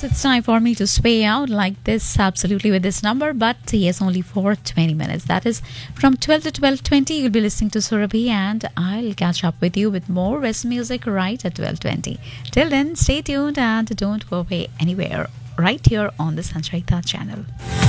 Yes, it's time for me to sway out like this, absolutely with this number, but yes, only for 20 minutes. That is from 12 to 12:20. You'll be listening to Surabhi, and I'll catch up with you with more West music right at 12:20. Till then, stay tuned and don't go away anywhere. Right here on the Sanchayita channel.